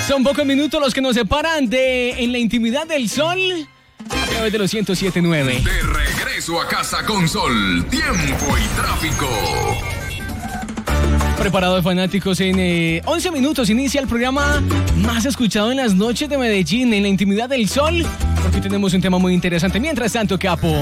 Son pocos minutos los que nos separan de En la Intimidad del Sol a través de los 107.9. De regreso a casa con Sol, tiempo y tráfico. Preparados fanáticos, en 11 minutos inicia el programa más escuchado en las noches de Medellín, En la Intimidad del Sol, porque tenemos un tema muy interesante. Mientras tanto, Capo.